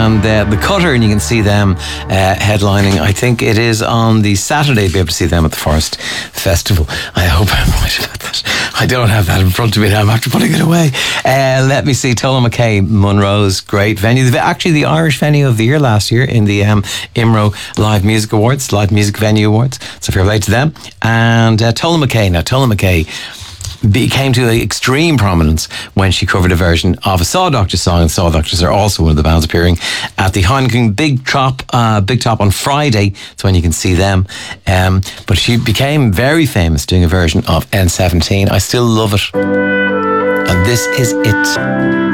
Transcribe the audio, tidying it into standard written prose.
and The Cutter, and you can see them headlining. I think it is on the Saturday. You'll be able to see them at the Forest Festival. I hope I'm right about that. I don't have that in front of me now. I'm after putting it away. Let me see. Tola McKay, Monroe's great venue. Actually, the Irish venue of the year last year in the IMRO Live Music Awards, Live Music Venue Awards. So fair play to them. And Tola McKay. Now, Tola McKay came to extreme prominence when she covered a version of a Saw Doctors song, and Saw Doctors are also one of the bands appearing at the Heineken Big Top on Friday. That's when you can see them. But she became very famous doing a version of N17. I still love it. And this is it.